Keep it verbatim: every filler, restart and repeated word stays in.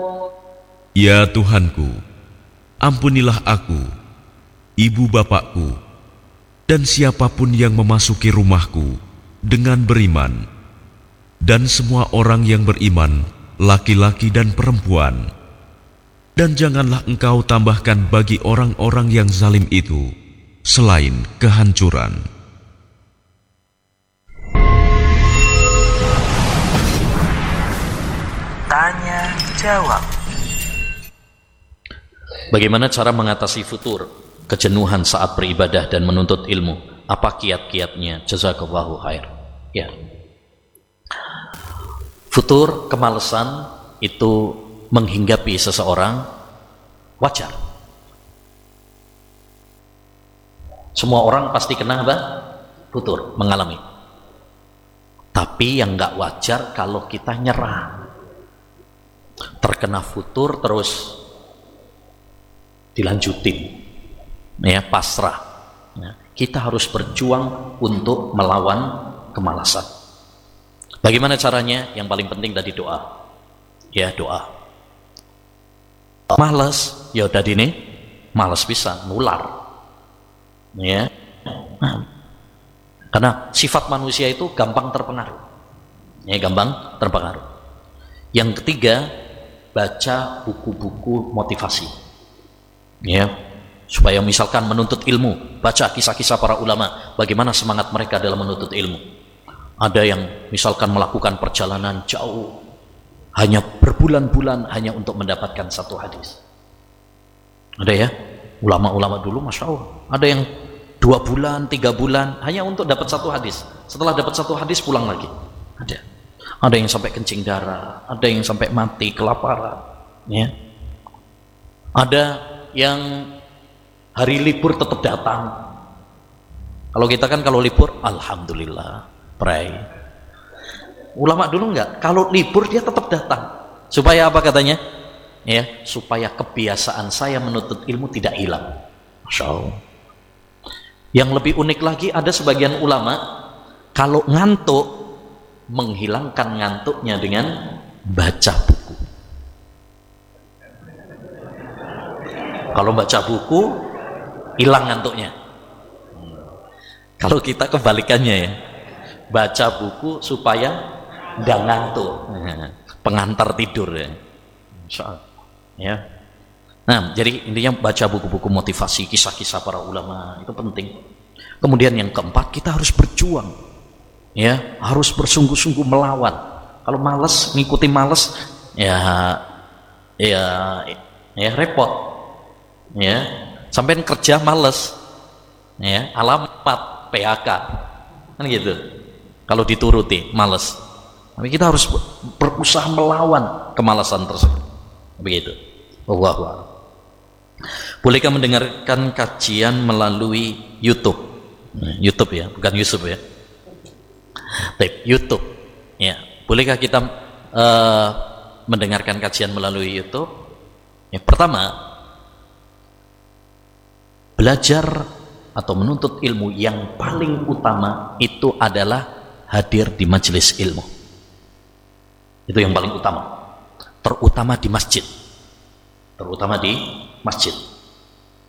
Ya Tuhanku, ampunilah aku, ibu bapakku, dan siapapun yang memasuki rumahku dengan beriman, dan semua orang yang beriman, laki-laki dan perempuan. Dan janganlah engkau tambahkan bagi orang-orang yang zalim itu selain kehancuran. Tanya jawab. Bagaimana cara mengatasi futur, kejenuhan saat beribadah dan menuntut ilmu? Apa kiat-kiatnya? Jazakallahu khair. Ya. Futur, kemalasan itu menghinggapi seseorang wajar. Semua orang pasti kena apa? Futur, mengalami. Tapi yang nggak wajar kalau kita nyerah. Terkena futur terus dilanjutin, ya, pasrah. Ya, kita harus berjuang untuk melawan kemalasan. Bagaimana caranya? Yang paling penting tadi doa. Ya, doa. Malas, ya udah dini, malas bisa nular. Ya. Nah, karena sifat manusia itu gampang terpengaruh. Ya, gampang terpengaruh. Yang ketiga, baca buku-buku motivasi. Ya, supaya misalkan menuntut ilmu, baca kisah-kisah para ulama, bagaimana semangat mereka dalam menuntut ilmu. Ada yang misalkan melakukan perjalanan jauh, hanya berbulan-bulan hanya untuk mendapatkan satu hadis. Ada ya, ulama-ulama dulu Masya Allah, ada yang dua bulan, tiga bulan hanya untuk dapat satu hadis. Setelah dapat satu hadis pulang lagi. Ada. Ada yang sampai kencing darah, ada yang sampai mati kelaparan. Ya. Ada yang hari libur tetap datang. Kalau kita kan kalau libur, alhamdulillah, pray. Ulama dulu enggak, kalau libur dia tetap datang. Supaya apa katanya? Ya, supaya kebiasaan saya menuntut ilmu tidak hilang. Masya Allah. Yang lebih unik lagi, ada sebagian ulama kalau ngantuk, menghilangkan ngantuknya dengan baca buku. Kalau baca buku, hilang ngantuknya. Kalau kita kebalikannya ya, baca buku supaya nggak ngantuk, pengantar tidur ya. Ya. Nah, jadi intinya baca buku-buku motivasi, kisah-kisah para ulama itu penting. Kemudian yang keempat, kita harus berjuang, ya, harus bersungguh-sungguh melawan. Kalau malas, ngikuti malas, ya, ya, ya repot, ya. Sampai kerja malas, ya, alamat P H K, kan gitu. Kalau dituruti, malas. Tapi kita harus berusaha melawan kemalasan tersebut. Begitu. Wallahu a'lam. Bolehkah mendengarkan kajian melalui YouTube? Nah, YouTube ya, bukan Yusuf ya. Baik, YouTube. Ya, bolehkah kita uh, mendengarkan kajian melalui YouTube? Ya, pertama, belajar atau menuntut ilmu yang paling utama itu adalah hadir di majelis ilmu. Itu yang paling utama. Terutama di masjid. Terutama di masjid.